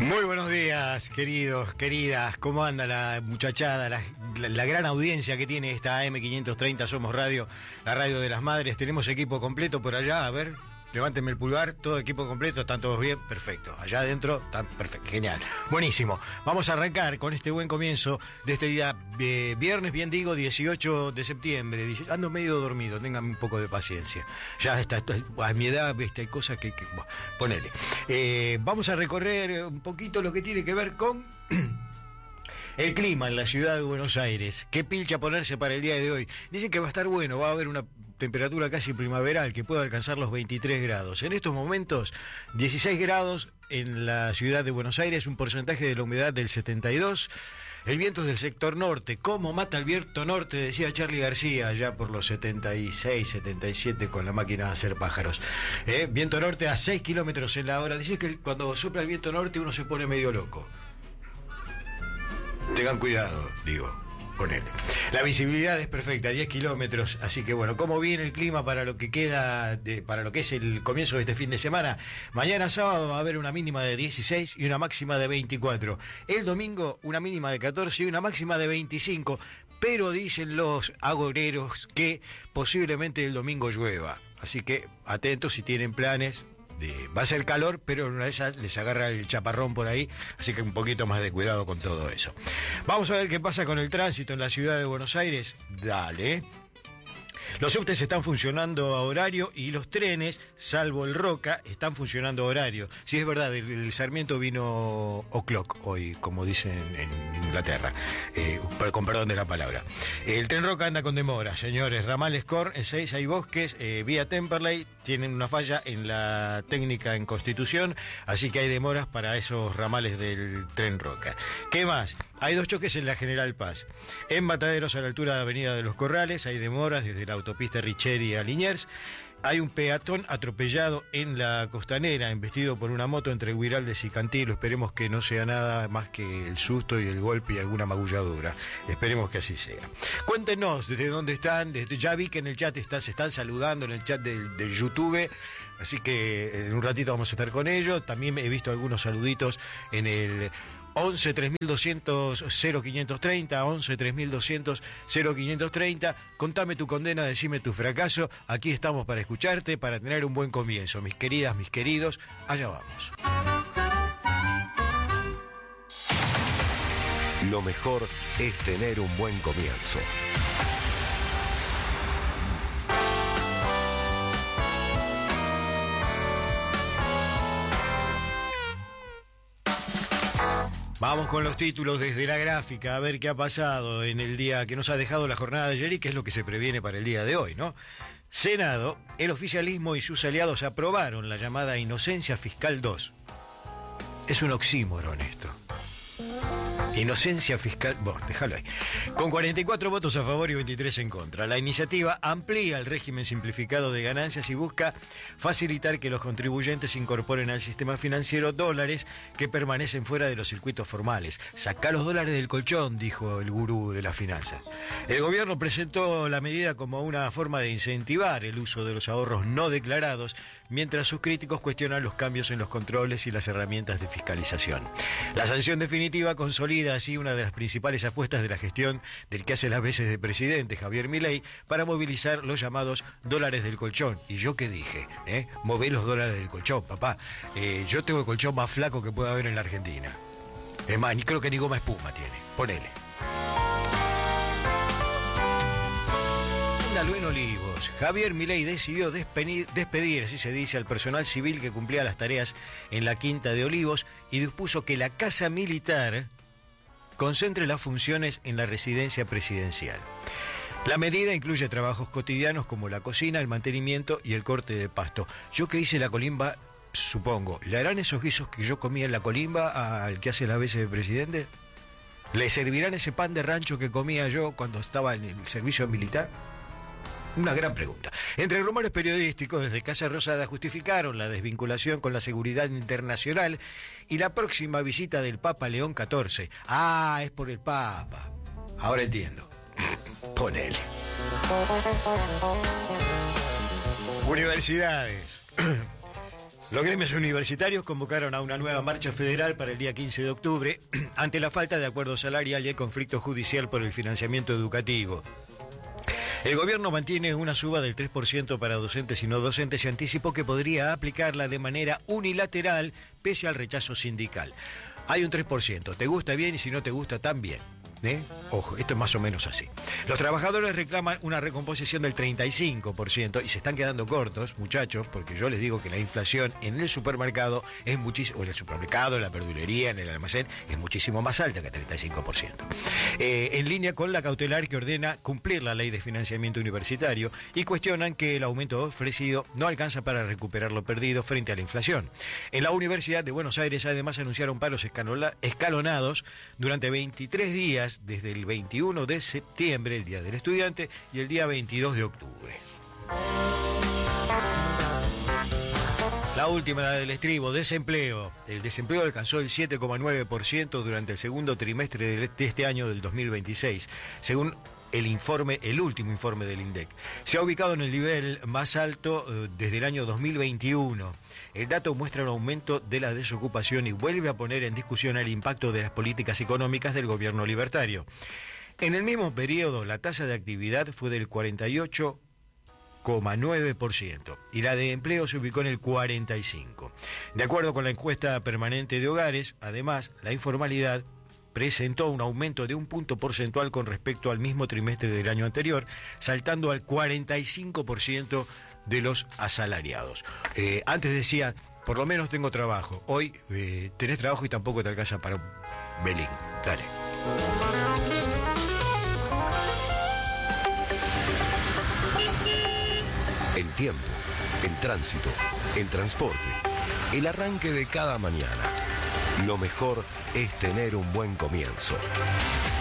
Muy buenos días, queridos, queridas. ¿Cómo anda la muchachada, la gran audiencia que tiene esta AM530 Somos Radio, la radio de las madres? Tenemos equipo completo por allá, a ver, levántenme el pulgar, todo equipo completo, ¿están todos bien? Perfecto. Allá adentro, están perfecto, genial. Buenísimo. Vamos a arrancar con este buen comienzo de este día, viernes, bien digo, 18 de septiembre. Ando medio dormido, tengan un poco de paciencia. Ya está a mi edad, hay cosas que bueno, ponele. Vamos a recorrer un poquito lo que tiene que ver con el clima en la ciudad de Buenos Aires. ¿Qué pilcha ponerse para el día de hoy? Dicen que va a estar bueno, va a haber una temperatura casi primaveral que puede alcanzar los 23 grados. En estos momentos, 16 grados en la ciudad de Buenos Aires, un porcentaje de la humedad del 72%. El viento es del sector norte. ¿Cómo mata el viento norte? Decía Charly García, allá por los 76, 77, con la máquina de hacer pájaros. Viento norte a 6 kilómetros en la hora. Dice que cuando sopla el viento norte uno se pone medio loco. Tengan cuidado, digo, ponele. La visibilidad es perfecta, 10 kilómetros, así que bueno, ¿cómo viene el clima para lo que queda, para lo que es el comienzo de este fin de semana? Mañana sábado va a haber una mínima de 16 y una máxima de 24. El domingo una mínima de 14 y una máxima de 25, pero dicen los agoreros que posiblemente el domingo llueva, así que atentos si tienen planes. Va a ser calor, pero en una de esas les agarra el chaparrón por ahí, así que un poquito más de cuidado con todo eso. Vamos a ver qué pasa con el tránsito en la ciudad de Buenos Aires. Dale. Los subtes están funcionando a horario y los trenes, salvo el Roca, están funcionando a horario. Sí, es verdad, el Sarmiento vino o'clock hoy, como dicen en Inglaterra, con perdón de la palabra. El tren Roca anda con demora, señores. Ramal Scorn, en 6 hay Bosques, vía Temperley, tienen una falla en la técnica en Constitución, así que hay demoras para esos ramales del tren Roca. ¿Qué más? Hay 2 choques en la General Paz. En Mataderos, a la altura de Avenida de los Corrales, hay demoras desde la autopista Richeri a Liniers. Hay un peatón atropellado en la Costanera, embestido por una moto entre Huiraldes y Cantilo. Esperemos que no sea nada más que el susto y el golpe y alguna magulladura. Esperemos que así sea. Cuéntenos desde dónde están. Ya vi que en el chat se están saludando, en el chat del YouTube. Así que en un ratito vamos a estar con ellos. También he visto algunos saluditos en el 11 3200 0530, 11 3200 0530. Contame tu condena, decime tu fracaso. Aquí estamos para escucharte, para tener un buen comienzo. Mis queridas, mis queridos, allá vamos. Lo mejor es tener un buen comienzo. Vamos con los títulos desde la gráfica, a ver qué ha pasado en el día que nos ha dejado la jornada de ayer y qué es lo que se previene para el día de hoy, ¿no? Senado, el oficialismo y sus aliados aprobaron la llamada Inocencia Fiscal 2. Es un oxímoron esto. Inocencia fiscal, bueno, déjalo ahí. Con 44 votos a favor y 23 en contra. La iniciativa amplía el régimen simplificado de ganancias y busca facilitar que los contribuyentes incorporen al sistema financiero dólares que permanecen fuera de los circuitos formales. Sacá los dólares del colchón, dijo el gurú de las finanzas. El gobierno presentó la medida como una forma de incentivar el uso de los ahorros no declarados, mientras sus críticos cuestionan los cambios en los controles y las herramientas de fiscalización. La sanción definitiva consolida así una de las principales apuestas de la gestión del que hace las veces de presidente, Javier Milei, para movilizar los llamados dólares del colchón. ¿Y yo qué dije? Mové los dólares del colchón, papá. Yo tengo el colchón más flaco que pueda haber en la Argentina. Es más, creo que ni goma espuma tiene. Ponele. Ándalo en Olivos. Javier Milei decidió despedir, así se dice, al personal civil que cumplía las tareas en la Quinta de Olivos y dispuso que la Casa Militar concentre las funciones en la residencia presidencial. La medida incluye trabajos cotidianos como la cocina, el mantenimiento y el corte de pasto. Yo que hice la colimba, supongo, ¿le harán esos guisos que yo comía en la colimba al que hace las veces de presidente? ¿Le servirán ese pan de rancho que comía yo cuando estaba en el servicio militar? Una gran pregunta. Entre rumores periodísticos, desde Casa Rosada justificaron la desvinculación con la seguridad internacional y la próxima visita del Papa León XIV. Ah, es por el Papa. Ahora entiendo. Ponele. Universidades. Los gremios universitarios convocaron a una nueva marcha federal para el día 15 de octubre ante la falta de acuerdo salarial y el conflicto judicial por el financiamiento educativo. El gobierno mantiene una suba del 3% para docentes y no docentes y anticipó que podría aplicarla de manera unilateral pese al rechazo sindical. Hay un 3%, te gusta bien y si no te gusta también. Ojo, esto es más o menos así. Los trabajadores reclaman una recomposición del 35% y se están quedando cortos, muchachos, porque yo les digo que la inflación en el supermercado es muchísimo, o en el supermercado, en la verdulería, en el almacén, es muchísimo más alta que el 35%. En línea con la cautelar que ordena cumplir la ley de financiamiento universitario y cuestionan que el aumento ofrecido no alcanza para recuperar lo perdido frente a la inflación. En la Universidad de Buenos Aires además anunciaron paros escalonados durante 23 días desde el 21 de septiembre, el Día del Estudiante, y el día 22 de octubre. La última, la del estribo, desempleo. El desempleo alcanzó el 7,9% durante el segundo trimestre de este año del 2026, según el último informe del INDEC. Se ha ubicado en el nivel más alto desde el año 2021. El dato muestra un aumento de la desocupación y vuelve a poner en discusión el impacto de las políticas económicas del gobierno libertario. En el mismo periodo, la tasa de actividad fue del 48,9% y la de empleo se ubicó en el 45%. De acuerdo con la encuesta permanente de hogares, además, la informalidad presentó un aumento de un punto porcentual con respecto al mismo trimestre del año anterior, saltando al 45% de los asalariados. Antes decía, por lo menos tengo trabajo. Hoy tenés trabajo y tampoco te alcanza para un belín. Dale. El tiempo, el tránsito, el transporte, el arranque de cada mañana. Lo mejor es tener un buen comienzo.